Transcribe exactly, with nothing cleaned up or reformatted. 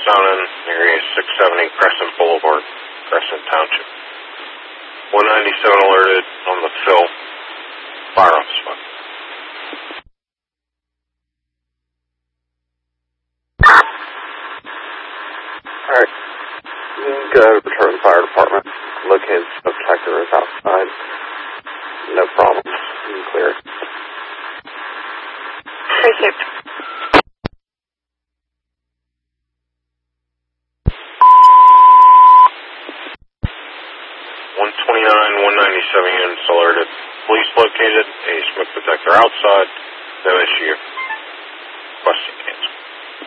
southbound area six seventy Crescent Boulevard, Crescent Township. one ninety-seven alerted on the fill. Fire off spot. Alright. Go return to the fire department. Located smoke detector is outside. No problems. You can clear it. Appreciate it. one twenty-nine, one ninety-seven units alerted. Police located a smoke detector outside. No issue. Question.